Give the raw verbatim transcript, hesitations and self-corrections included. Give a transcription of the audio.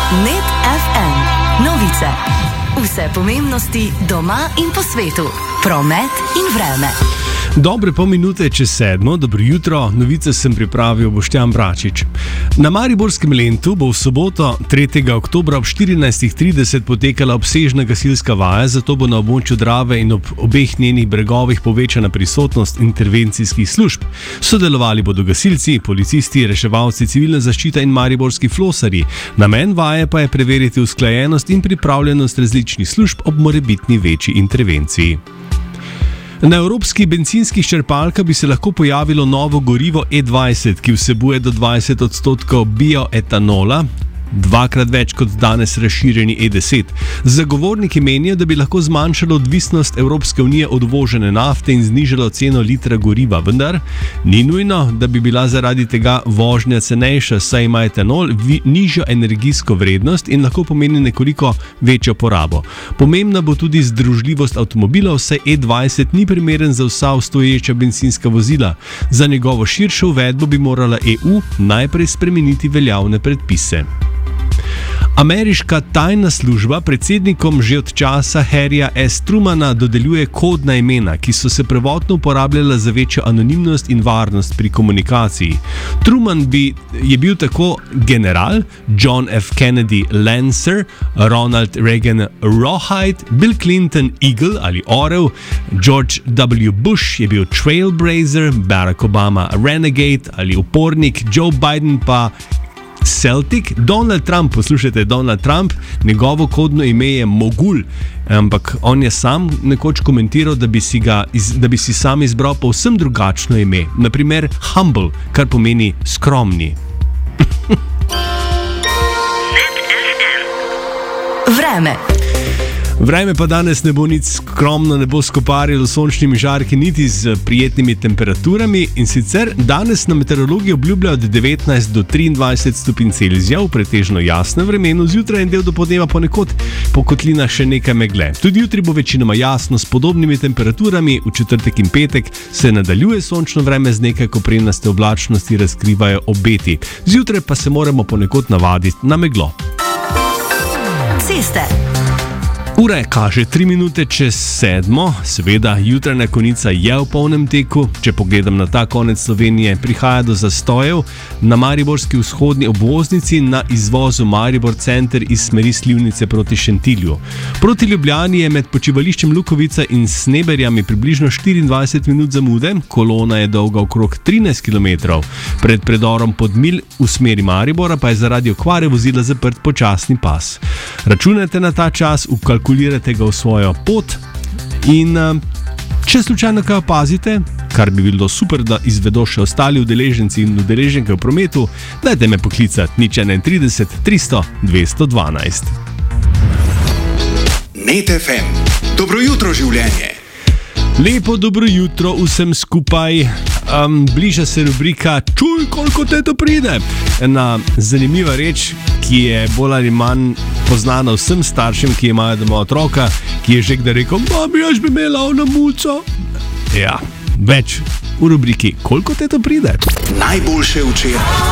Net ef em. Novice. Vse pomembnosti doma in po svetu. Promet in vreme. Dobre pol minute čez sedmo, dobro jutro, novice sem pripravil Boštjan Bračič. Na mariborskem Lentu bo v soboto, tretjega oktobra ob štirinajstih trideset potekala obsežna gasilska vaja, zato bo na območju Drave in ob obeh njenih bregovih povečana prisotnost intervencijskih služb. Sodelovali bodo gasilci, policisti, reševalci, civilna zaščita in mariborski flosarji. Namen vaje pa je preveriti usklajenost in pripravljenost različnih služb ob morebitni večji intervenciji. Na evropskih bencinskih črpalkah bi se lahko pojavilo novo gorivo E dvajset, ki vsebuje do dvajset odstotkov bioetanola, dvakrat več kot danes razširjeni E deset. Zagovorniki menijo, da bi lahko zmanjšalo odvisnost Evropske unije od uvožene nafte in znižalo ceno litra goriva, vendar ni nujno, da bi bila zaradi tega vožnja cenejša, saj ima etanol vi, nižjo energijsko vrednost in lahko pomeni nekoliko večjo porabo. Pomembna bo tudi združljivost avtomobilov, saj E dvajset ni primeren za vsa obstoječa bencinska vozila. Za njegovo širšo uvedbo bi morala E U najprej spremeniti veljavne predpise. Ameriška tajna služba predsednikom že od časa Harryja S. Trumana dodeljuje kodna imena, ki so se prvotno uporabljala za večjo anonimnost in varnost pri komunikaciji. Truman bi, je bil tako general, John F. Kennedy Lancer, Ronald Reagan Rawhide, Bill Clinton Eagle ali Orel, George W. Bush je bil Trailblazer, Barack Obama Renegade ali upornik, Joe Biden pa Celtic, Donald Trump, poslušajte, Donald Trump, njegovo kodno ime je Mogul, ampak on je sam nekoč komentiral, da bi si, ga, da bi si sam izbral povsem drugačno ime, naprimer Humble, kar pomeni skromni. Vreme. Vreme pa danes ne bo nič skromno, ne bo skoparilo s sončnimi žarki, niti z prijetnimi temperaturami, in sicer danes na meteorologi obljubljajo od devetnajst do triindvajset stopinj Celzija v pretežno jasnem vremenu, zjutraj in del dopoldneva ponekod po kotlinah še nekaj megle. Tudi jutri bo večinoma jasno s podobnimi temperaturami, v četrtek in petek se nadaljuje sončno vreme z nekaj koprenaste oblačnosti, razkrivajo obeti. Zjutraj pa se moramo ponekod navaditi na meglo. Ceste. Ura kaže tri minute čez sedmo, seveda jutranja konica je v polnem teku. Če pogledam na ta konec Slovenije, prihaja do zastojev na mariborski vzhodni obvoznici na izvozu Maribor center iz smeri Slivnice proti Šentilju. Proti Ljubljani je med počivališčem Lukovica in Sneberjami približno štiriindvajset minut zamude, kolona je dolga okrog trinajst kilometrov. Pred predorom Podmilj v smeri Maribora pa je zaradi okvare vozila zaprt počasni pas. Računajte na ta čas, vkalkulirajte ga v svojo pot in če slučajno kaj opazite, kar bi bilo super, da izvedo še ostali udeleženci in udeleženke v prometu, dajte me poklicati nič enaintrideset tristo dvesto dvanajst. Net ef em. Dobro jutro, življenje. Lepo dobro jutro vsem skupaj. Um, bliža se rubrika Čuj, koliko te to pride. Ena zanimiva reč, ki je bolj ali manj poznana vsem staršem, ki imajo doma otroka, ki je že kdaj rekel, mami, jaz bi imela ono muco. Ja, več v rubriki Koliko te to pride. Najboljše včeraj.